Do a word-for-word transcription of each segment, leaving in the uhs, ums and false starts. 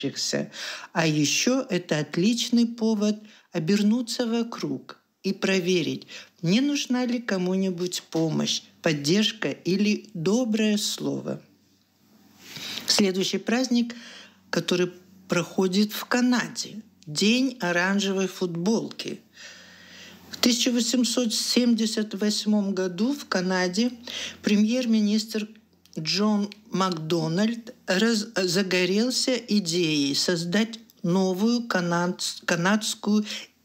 А еще это отличный повод обернуться вокруг и проверить, не нужна ли кому-нибудь помощь, поддержка или доброе слово. Следующий праздник, который проходит в Канаде – День оранжевой футболки. В тысяча восемьсот семьдесят восьмом году в Канаде премьер-министр Джон Макдональд раз- загорелся идеей создать новую канад- канадскую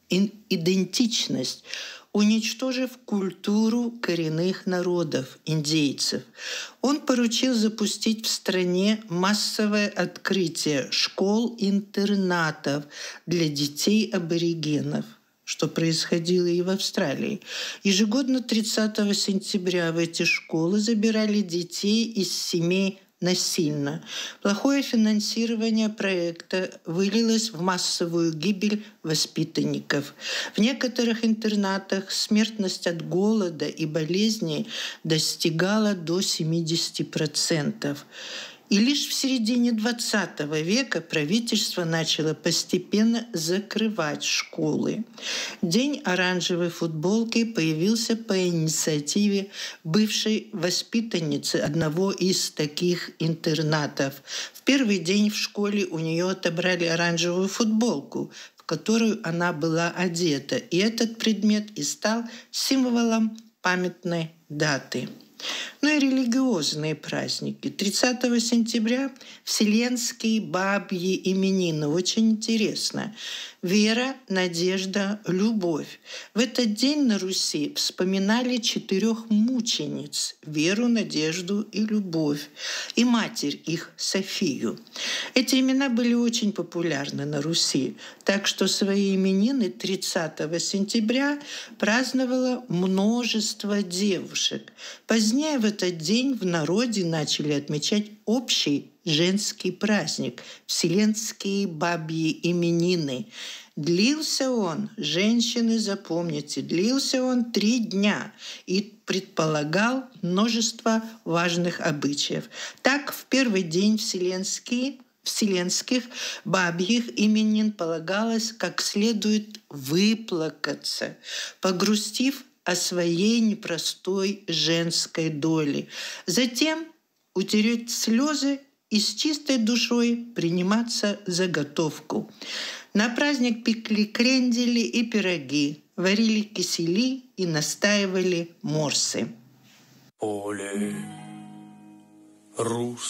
идентичность, уничтожив культуру коренных народов, индейцев. Он поручил запустить в стране массовое открытие школ-интернатов для детей аборигенов, что происходило и в Австралии. Ежегодно тридцатого сентября в эти школы забирали детей из семей насильно. Плохое финансирование проекта вылилось в массовую гибель воспитанников. В некоторых интернатах смертность от голода и болезней достигала до семидесяти процентов. И лишь в середине двадцатого века правительство начало постепенно закрывать школы. День оранжевой футболки появился по инициативе бывшей воспитанницы одного из таких интернатов. В первый день в школе у нее отобрали оранжевую футболку, в которую она была одета, и этот предмет и стал символом памятной даты. Ну и религиозные праздники. тридцатого сентября Вселенские бабьи именины. Очень интересно. Вера, надежда, любовь. В этот день на Руси вспоминали четырех мучениц – Веру, Надежду и Любовь, и матерь их Софию. Эти имена были очень популярны на Руси, так что свои именины тридцатого сентября праздновало множество девушек. Позднее в этот день в народе начали отмечать общий женский праздник – Вселенские бабьи именины. Длился он, женщины, запомните, длился он три дня и предполагал множество важных обычаев. Так, в первый день Вселенские Вселенских бабьих именин полагалось как следует выплакаться, погрустив о своей непростой женской доле. Затем утереть слезы и с чистой душой приниматься за готовку. На праздник пекли крендели и пироги, варили кисели и настаивали морсы. Поле рус.